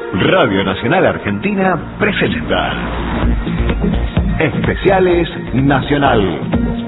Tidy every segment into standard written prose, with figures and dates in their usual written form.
Radio Nacional Argentina presenta Especiales Nacional.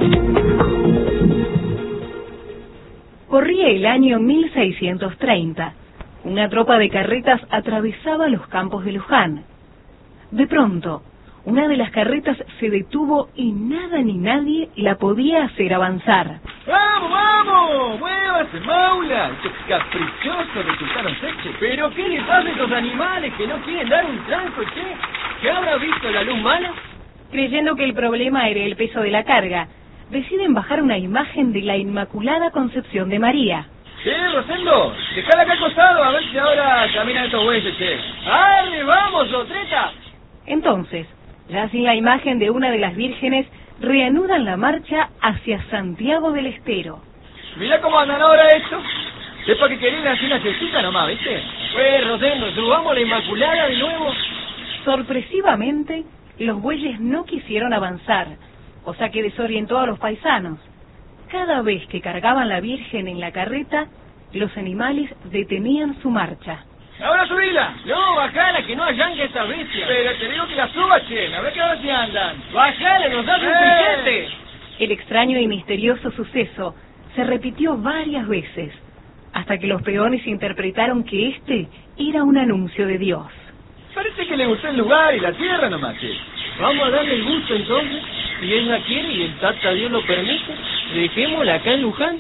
Corría el año 1630. Una tropa de carretas atravesaba los campos de Luján. De pronto, una de las carretas se detuvo y nada ni nadie la podía hacer avanzar. ¡Vamos, vamos! ¡Muévase, Maula! ¡Qué caprichoso resultaron sexy! ¿Pero qué le pasa a esos animales que no quieren dar un tranco, che? ¿Qué habrá visto la luz mala? Creyendo que el problema era el peso de la carga, deciden bajar una imagen de la Inmaculada Concepción de María. Che, Rosendo, dejala acá acostado a ver si ahora caminan estos bueyes, che. ¡Arre, vamos, Otreta! Entonces, ya sin la imagen de una de las vírgenes, reanudan la marcha hacia Santiago del Estero. Mirá cómo andan ahora estos. Es para que querían hacer una siestita nomás, ¿viste? Pues, Rosendo, subamos la Inmaculada de nuevo. Sorpresivamente, los bueyes no quisieron avanzar, cosa que desorientó a los paisanos. Cada vez que cargaban la Virgen en la carreta, los animales detenían su marcha. ¡Ahora subila! No, bajala, que no allanque esa bestia. Pero te digo que la suba, che. A ver qué hora se andan. ¡Bajala, nos hace un piquete! El extraño y misterioso suceso se repitió varias veces, hasta que los peones interpretaron que este era un anuncio de Dios. Parece que le gustó el lugar y la tierra nomás, che. Vamos a darle el gusto entonces. Si ella quiere y el Tata Dios lo permite, dejémosla acá en Luján.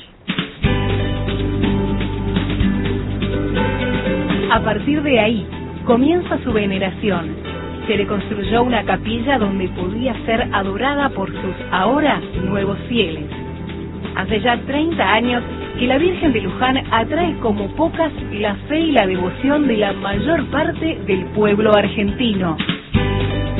A partir de ahí, comienza su veneración. Se le construyó una capilla donde podía ser adorada por sus ahora nuevos fieles. Hace ya 30 años que la Virgen de Luján atrae como pocas la fe y la devoción de la mayor parte del pueblo argentino.